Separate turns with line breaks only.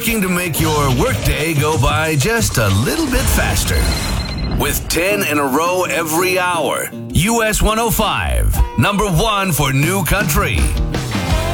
working to make your workday go by just a little bit faster. With 10 in a row every hour. US 105, number one for New Country.